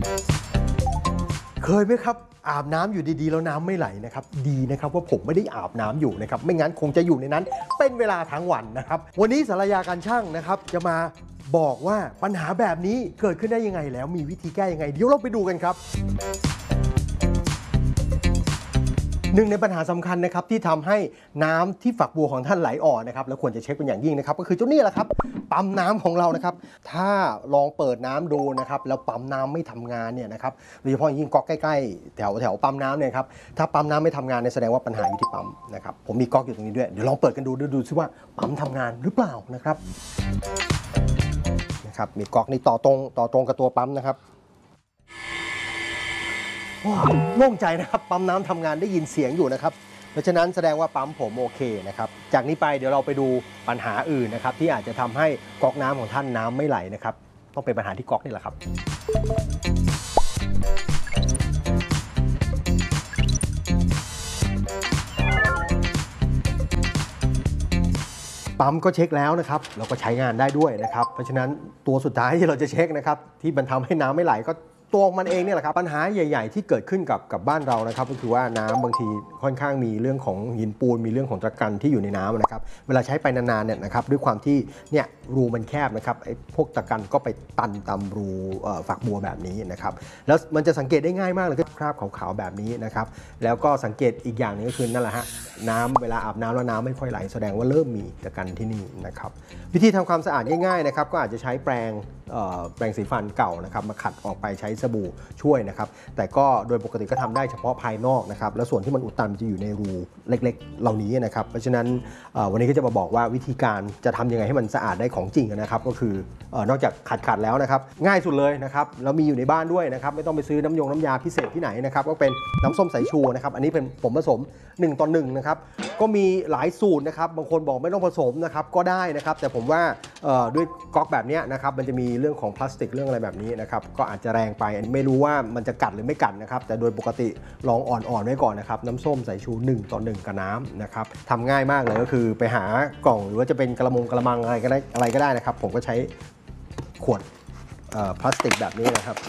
เคยไหมครับอาบน้ำอยู่ดีๆแล้วน้ำไม่ไหลนะครับดีนะครับว่าผมไม่ได้อาบน้ำอยู่นะครับไม่งั้นคงจะอยู่ในนั้นเป็นเวลาทั้งวันนะครับวันนี้สารยาการช่างนะครับจะมาบอกว่าปัญหาแบบนี้เกิดขึ้นได้ยังไงแล้วมีวิธีแก้ยังไงเดี๋ยวเราไปดูกันครับหนึ่งในปัญหาสำคัญนะครับที่ทำให้น้ำที่ฝักบัวของท่านไหลออกนะครับแล้วควรจะเช็คเป็นอย่างยิ่งนะครับก็คือเจ้านี่แหละครับปั๊มน้ำของเรานะครับถ้าลองเปิดน้ำดูนะครับแล้วปั๊มน้ำไม่ทำงานเนี่ยนะครับโดยเฉพาะยิ่งก๊อกใกล้ๆแถวปั๊มน้ำเนี่ยครับถ้าปั๊มน้ำไม่ทำงานเนี่ยแสดงว่าปัญหาอยู่ที่ปั๊มนะครับผมมีก๊อกอยู่ตรงนี้ด้วยเดี๋ยวลองเปิดกันดูซิว่าปั๊มทำงานหรือเปล่านะครับมีก๊อกนี่ต่อตรงกับตัวปั๊มนะครับโล่งใจนะครับปั๊มน้ำทำงานได้ยินเสียงอยู่นะครับเพราะฉะนั้นแสดงว่าปั๊มผมโอเคนะครับจากนี้ไปเดี๋ยวเราไปดูปัญหาอื่นนะครับที่อาจจะทำให้ก๊อกน้ำของท่านน้ำไม่ไหลนะครับต้องเป็นปัญหาที่ก๊อกนี่แหละครับปั๊มก็เช็คแล้วนะครับเราก็ใช้งานได้ด้วยนะครับเพราะฉะนั้นตัวสุดท้ายที่เราจะเช็คนะครับที่มันทำให้น้ำไม่ไหลก็ตัวมันเองเนี่ยแหละครับปัญหาใหญ่ๆที่เกิดขึ้นกับบ้านเรานะครับก็คือว่าน้ำบางทีค่อนข้างมีเรื่องของหินปูนมีเรื่องของตะกันที่อยู่ในน้ำนะครับเวลาใช้ไปนานๆเนี่ยนะครับด้วยความที่เนี่ยรูมันแคบนะครับไอ้พวกตะกันก็ไปตันตามรูฝักบัวแบบนี้นะครับแล้วมันจะสังเกตได้ง่ายมากเลยก็คราบขาวๆแบบนี้นะครับแล้วก็สังเกตอีกอย่างนึงก็คือนั่นแหละฮะน้ำเวลาอาบน้ำแล้วน้ำไม่ค่อยไหลแสดงว่าเริ่มมีตะกันที่นี่นะครับวิธีทำความสะอาดง่ายๆนะครับก็อาจจะใช้แปรงสีฟันเก่านะครับมาขัดออกไปใช้สบู่ช่วยนะครับแต่ก็โดยปกติก็ทำได้เฉพาะภายนอกนะครับแล้วส่วนที่มันอุดตันจะอยู่ในรูเล็กๆเหล่านี้นะครับเพราะฉะนั้นวันนี้ก็จะมาบอกว่าวิธีการจะทำยังไงให้มันสะอาดได้ของจริงนะครับก็คือนอกจากขัดแล้วนะครับง่ายสุดเลยนะครับแล้วมีอยู่ในบ้านด้วยนะครับไม่ต้องไปซื้อน้ำยาพิเศษที่ไหนนะครับก็เป็นน้ำส้มสายชูนะครับอันนี้เป็นผมผสม1:1นะครับก็มีหลายสูตรนะครับบางคนบอกไม่ต้องผสมนะครับก็ได้นะครับแต่ผมว่าด้วยก๊อกแบบนี้นะครับมันจะมีเรื่องของพลาสติกเรื่องอะไรแบบนี้นะครับก็อาจจะแรงไปอันนี้ไม่รู้ว่ามันจะกัดหรือไม่กัดนะครับแต่โดยปกติลองอ่อนๆไว้ก่อนนะครับน้ำส้มสายชู1:1กับน้ำนะครับทำง่ายมากเลยก็คือไปหากล่องหรือว่าจะเป็นกระมังอะไรก็ได้นะครับผมก็ใช้ขวดพลาสติกแบบนี้นะครับ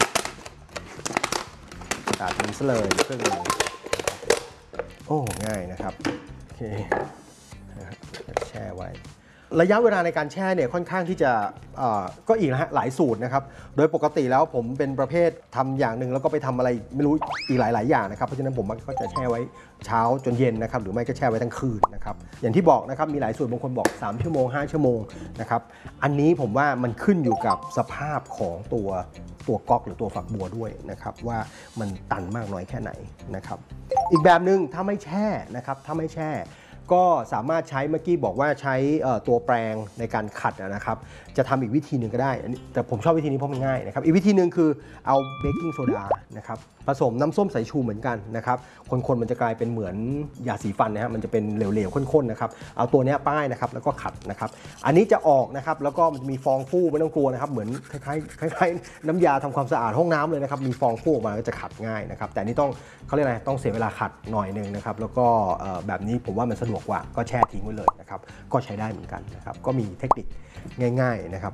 ตัดมันซะเลยครึ่งนึงโอ้ง่ายนะครับโอเคแช่ไว้ระยะเวลาในการแช่เนี่ยค่อนข้างที่จะก็อีกนะฮะหลายสูตรนะครับโดยปกติแล้วผมเป็นประเภททำอย่างหนึ่งแล้วก็ไปทำอะไรไม่รู้อีกหลายอย่างนะครับเพราะฉะนั้นผมก็จะแช่ไว้เช้าจนเย็นนะครับหรือไม่ก็แช่ไว้ทั้งคืนนะครับอย่างที่บอกนะครับมีหลายสูตรบางคนบอก3 ชั่วโมง 5 ชั่วโมงนะครับอันนี้ผมว่ามันขึ้นอยู่กับสภาพของตัวก๊อกหรือตัวฝักบัวด้วยนะครับว่ามันตันมากน้อยแค่ไหนนะครับอีกแบบหนึ่งถ้าไม่แช่นะครับถ้าไม่แช่ก็สามารถใช้เมื่อกี้บอกว่าใช้ตัวแปรงในการขัดนะครับจะทำอีกวิธีหนึ่งก็ได้แต่ผมชอบวิธีนี้เพราะมันง่ายนะครับอีกวิธีหนึ่งคือเอาเบกกิ้งโซดานะครับผสมน้ำส้มสายชูเหมือนกันนะครับคนมันจะกลายเป็นเหมือนยาสีฟันนะฮะมันจะเป็นเหลวๆข้นๆนะครับเอาตัวนี้ป้ายนะครับแล้วก็ขัดนะครับอันนี้จะออกนะครับแล้วก็มันจะมีฟองฟูไม่ต้องกลัวนะครับเหมือนคล้ายน้ำยาทำความสะอาดห้องน้ำเลยนะครับมีฟองฟูออกมาก็จะขัดง่ายนะครับแต่นี่ต้องเขาเรียกอะไรต้องเสียเวลาขัดหน่อยนึงนะครับแล้วก็แบบนี้ผมว่ามันสะดวกกว่าก็แช่ทิ้งไว้เลยนะครับก็ใช้ได้เหมือนกันนะครับก็มีเทคนิคง่ายๆนะครับ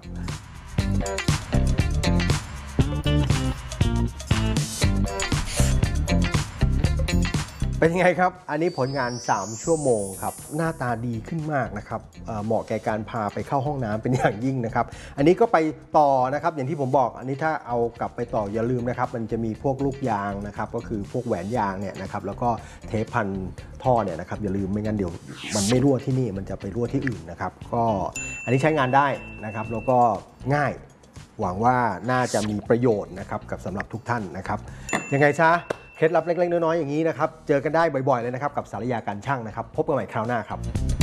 เป็นยังไงครับอันนี้ผลงาน3 ชั่วโมงครับหน้าตาดีขึ้นมากนะครับเหมาะแก่การพาไปเข้าห้องน้ำเป็นอย่างยิ่งนะครับอันนี้ก็ไปต่อนะครับอย่างที่ผมบอกอันนี้ถ้าเอากลับไปต่ออย่าลืมนะครับมันจะมีพวกลูกยางนะครับก็คือพวกแหวนยางเนี่ยนะครับแล้วก็เทปพันท่อเนี่ยนะครับอย่าลืมไม่งั้นเดี๋ยวมันไม่รั่วที่นี่มันจะไปรั่วที่อื่นนะครับก็อันนี้ใช้งานได้นะครับแล้วก็ง่ายหวังว่าน่าจะมีประโยชน์นะครับกับสำหรับทุกท่านนะครับยังไงซะเคล็ดลับเล็กๆน้อยๆอย่างนี้นะครับเจอกันได้บ่อยๆเลยนะครับกับสารยาการช่างนะครับพบกันใหม่คราวหน้าครับ